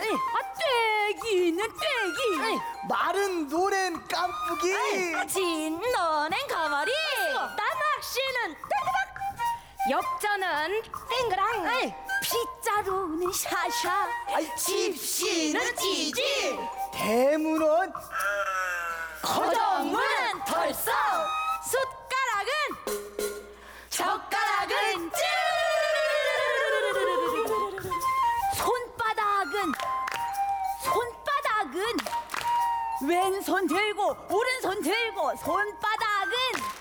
떼기는 떼기. 마른 노랜 깐풍기. 진 너넨 가마리. 나낚시는 땡그랑. 역전은 땡그랑. 빗자루는 샤샤. 집시는 찌지. 대문은 거정문은 덜썩. 숟가락은 젓가락은 손바닥은 왼손 들고 오른손 들고 손바닥은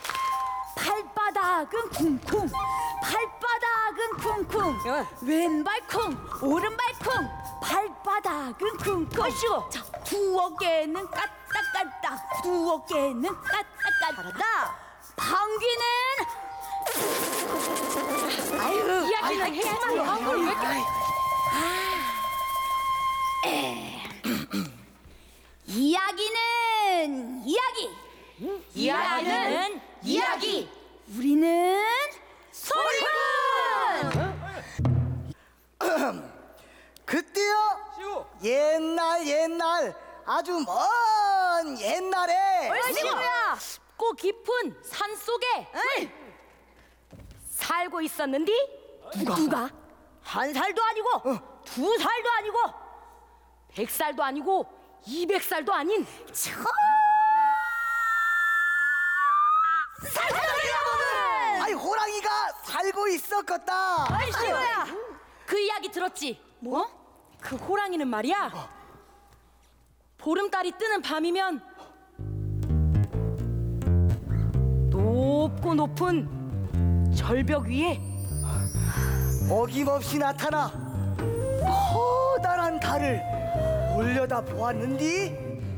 팔바닥은 쿵쿵 팔바닥은 쿵쿵 야. 왼발 쿵 오른발 쿵 발바닥은 쿵쿵 아이고. 자, 두 어깨는 까딱까딱 두 어깨는 까딱까딱 잘한다. 방귀는 아유, 이야기는 해야지. 방금 왜 이렇게 이야기는 이야기 이야기는 이야기. 우리는 그때요 옛날 아주 먼 옛날에 얼씨구야. 꼭 깊은 산 속에 살고 있었는디. 누가? 한 살도 아니고 두 살도 아니고 100살도 아니고 200살도 아닌 아이 호랑이가 살고 있었겠다. 얼씨구야. 그 이야기 들었지? 뭐? 그 호랑이는 말이야. 보름달이 뜨는 밤이면 높고 높은 절벽 위에 어김없이 나타나 커다란 달을 올려다 보았는디